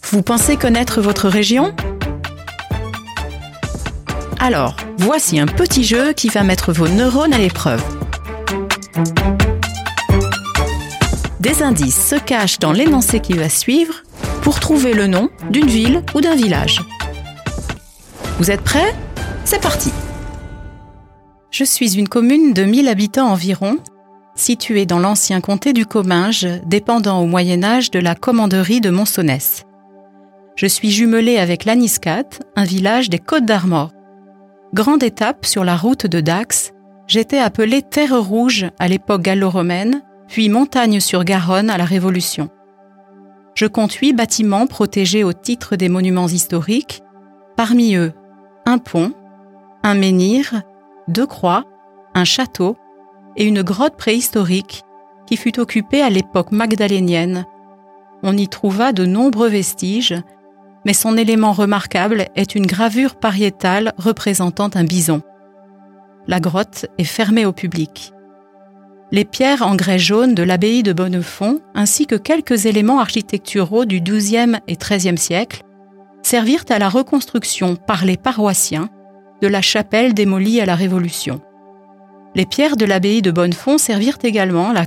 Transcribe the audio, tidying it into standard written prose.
Vous pensez connaître votre région ? Alors, voici un petit jeu qui va mettre vos neurones à l'épreuve. Des indices se cachent dans l'énoncé qui va suivre pour trouver le nom d'une ville ou d'un village. Vous êtes prêts ? C'est parti ! Je suis une commune de 1000 habitants environ, située dans l'ancien comté du Comminges, dépendant au Moyen-Âge de la commanderie de Monsonnès. Je suis jumelée avec Laniscat, un village des Côtes-d'Armor. Grande étape sur la route de Dax, j'étais appelée Terre Rouge à l'époque gallo-romaine, puis Montagne-sur-Garonne à la Révolution. Je compte 8 bâtiments protégés au titre des monuments historiques, parmi eux un pont, un menhir, 2 croix, un château et une grotte préhistorique qui fut occupée à l'époque magdalénienne. On y trouva de nombreux vestiges, mais son élément remarquable est une gravure pariétale représentant un bison. La grotte est fermée au public. Les pierres en grès jaune de l'abbaye de Bonnefond, ainsi que quelques éléments architecturaux du XIIe et XIIIe siècle, servirent à la reconstruction par les paroissiens de la chapelle démolie à la Révolution. Les pierres de l'abbaye de Bonnefond servirent également à la